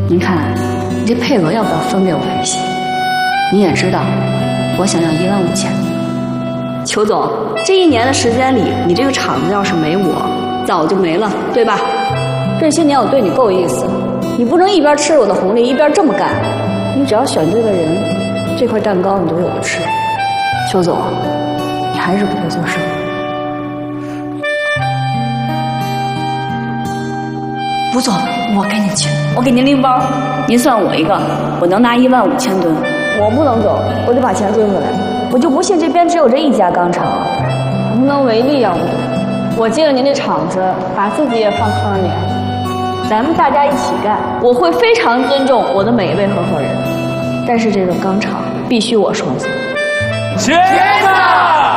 您看，你这配额要不要分给我一些？你也知道，我想要15000。 裘总，这1年的时间里，你这个厂子要是没我，早就没了，对吧？这些年我对你够意思，你不能一边吃我的红利，一边这么干。你只要选对了人，这块蛋糕你就有的吃。裘总，你还是不会做生意。吴总，我给你钱，我给您拎包，您算我一个，我能拿15000吨。我不能走，我得把钱追回来。我就不信这边只有这一家钢厂，无能为力呀，吴总。我接了您这厂子，把自己也放坑里，咱们大家一起干。我会非常尊重我的每一位合伙人，但是这个钢厂必须我说了算。 签字。